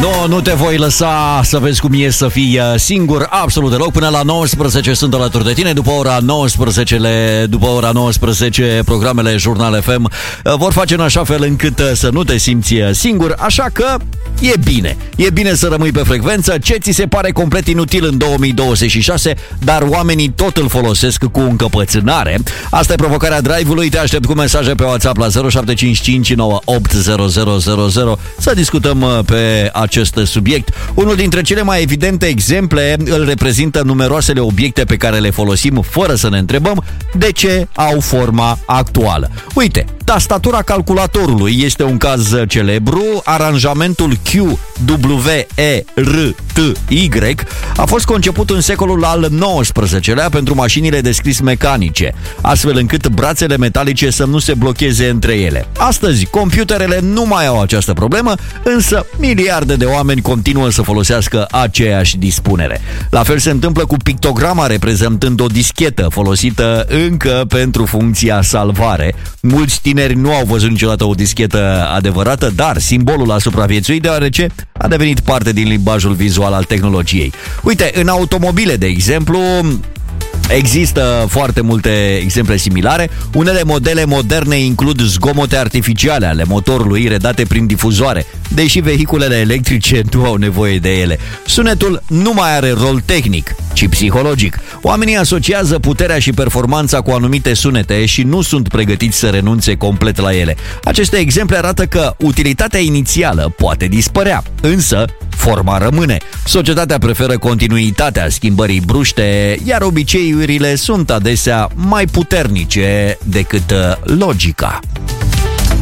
Nu te voi lăsa să vezi cum e să fii singur absolut deloc. Până la 19 sunt alături de tine. După ora 19, programele Jurnal FM vor face în așa fel încât să nu te simți singur. Așa că e bine. E bine să rămâi pe frecvență. Ce ți se pare complet inutil în 2026, dar oamenii tot îl folosesc cu încăpățânare. Asta e provocarea Drive-ului. Te aștept cu mesaje pe WhatsApp la 0755 980000 să discutăm pe acest subiect. Unul dintre cele mai evidente exemple îl reprezintă numeroasele obiecte pe care le folosim fără să ne întrebăm de ce au forma actuală. Uite, tastatura calculatorului este un caz celebru. Aranjamentul QWERTY a fost conceput în secolul al XIX-lea pentru mașinile de scris mecanice, astfel încât brațele metalice să nu se blocheze între ele. Astăzi, computerele nu mai au această problemă, însă miliarde de oameni continuă să folosească aceeași dispunere. La fel se întâmplă cu pictograma, reprezentând o dischetă folosită încă pentru funcția salvare. Mulți tineri nu au văzut niciodată o dischetă adevărată, dar simbolul a supraviețuit deoarece a devenit parte din limbajul vizual al tehnologiei. Uite, în automobile, de exemplu, există foarte multe exemple similare. Unele modele moderne includ zgomote artificiale ale motorului redate prin difuzoare, deși vehiculele electrice nu au nevoie de ele. Sunetul nu mai are rol tehnic, ci psihologic. Oamenii asociază puterea și performanța cu anumite sunete și nu sunt pregătiți să renunțe complet la ele. Aceste exemple arată că utilitatea inițială poate dispărea, însă forma rămâne. Societatea preferă continuitatea schimbării bruște, iar obiceiurile sunt adesea mai puternice decât logica.